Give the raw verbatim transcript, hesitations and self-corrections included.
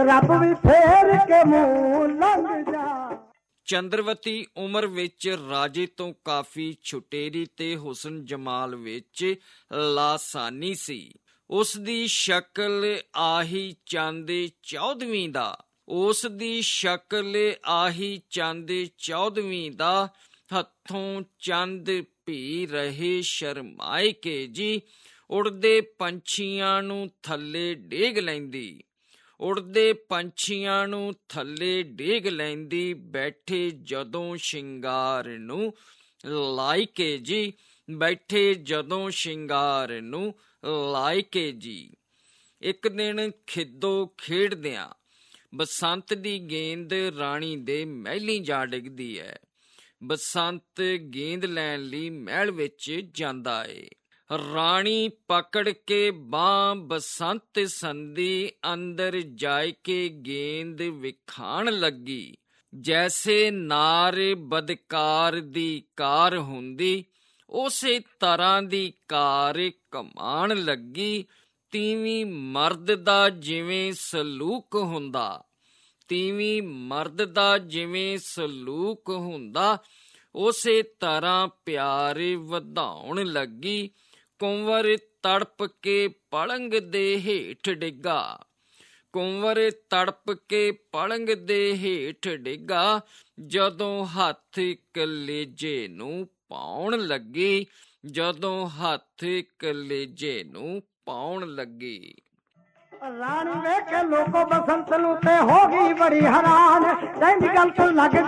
ਰੱਬ ਵੀ ਫੇਰ ਕੇ ਮੂੰਹ ਲੰਘ ਜਾ। ਚੰਦਰਵਤੀ ਉਮਰ ਵਿੱਚ ਰਾਜੇ ਤੋਂ ਕਾਫੀ ਛੁਟੇਰੀ ਤੇ ਹੁਸਨ ਜਮਾਲ ਵਿੱਚ ਲਾਸਾਨੀ ਸੀ। ਉਸ ਦੀ ਸ਼ਕਲ ਆਹੀ ਚੰਦ ਚੌਦਵੀਂ ਦਾ ਉਸ ਦੀ ਸ਼ਕਲ ਆਹੀ ਚੰਦ ਚੌਦਵੀਂ ਦਾ ਹੱਥੋਂ ਚੰਦ ਭੀ ਰਹੇ ਸ਼ਰਮਾਏ ਕੇ ਜੀ। ਉੜਦੇ ਪੰਛੀਆਂ ਨੂੰ ਥੱਲੇ ਡੇਗ ਲੈਂਦੀ ਉੜਦੇ ਪੰਛੀਆਂ ਨੂੰ ਥੱਲੇ ਡੇਗ ਲੈਂਦੀ ਬੈਠੇ ਜਦੋਂ ਸ਼ਿੰਗਾਰ ਨੂੰ ਲਾਇ ਕੇ ਜੀ। ਬੈਠੇ ਜਦੋਂ ਸ਼ਿੰਗਾਰ ਨੂੰ ਲਾਇ ਕੇ ਜੀ। ਇੱਕ ਦਿਨ ਖਿੱਦੋ ਖੇਡਦਿਆਂ ਬਸੰਤ ਦੀ ਗੇਂਦ ਰਾਣੀ ਦੇ ਮਹਿਲੀਂ ਜਾ ਡਿੱਗਦੀ ਹੈ। ਬਸੰਤ ਗੇਂਦ ਲੈਣ ਲਈ ਮਹਿਲ ਵਿੱਚ ਜਾਂਦਾ ਏ। ਰਾਣੀ ਪਕੜ ਕੇ ਬਾਂਹ ਬਸੰਤ ਸੰਦੀ ਅੰਦਰ ਜਾਇ ਕੇ ਗੇਂਦ ਵਿਖਾਣ ਲੱਗੀ। ਜੈਸੇ ਨਾਰ ਬਦਕਾਰ ਦੀ ਕਾਰ ਹੁੰਦੀ ਉਸੇ ਤਰ੍ਹਾਂ ਦੀ ਕਾਰ ਕਮਾਣ ਲੱਗੀ। ਤੀਵੀਂ ਮਰਦ ਦਾ ਜਿਵੇਂ ਸਲੂਕ ਹੁੰਦਾ ਤੀਵੀਂ ਮਰਦ ਦਾ ਜਿਵੇਂ ਸਲੂਕ ਹੁੰਦਾ ਉਸੇ ਤਰ੍ਹਾਂ ਪਿਆਰ ਵਧਾਉਣ ਲੱਗੀ। ਕੁੰਵਰ ਤੜਪ ਕੇ ਪਲੰਗ ਦੇ ਹੇਠ ਡਿੱਗਾ ਕੁੰਵਰ ਤੜਪ ਕੇ ਪਲੰਗ ਦੇ ਹੇਠ ਡਿੱਗਾ। ਜਦੋਂ ਹੱਥ ਕਲੇਜੇ ਨੂੰ ਪਾਉਣ ਲੱਗੀ ਜਦੋਂ ਹੱਥ ਕਲੇਜੇ ਨੂੰ ਪਾਉਣ ਲੱਗੀ। ਰਾਣੀ ਵੇਖ ਲੋਕੋ ਬਸੰਤ ਨੂੰ ਤੇ ਹੋ ਗਈ ਬੜੀ ਹੈਰਾਨ। ਕਹਿੰਦੀ ਗੱਲ ਤੋਂ ਲੱਗ